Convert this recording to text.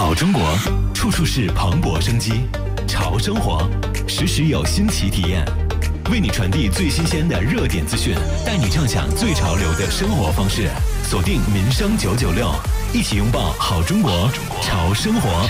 好中国，处处是蓬勃生机。潮生活，时时有新奇体验，为你传递最新鲜的热点资讯，带你畅享最潮流的生活方式。锁定民生996，一起拥抱好中国，潮生活。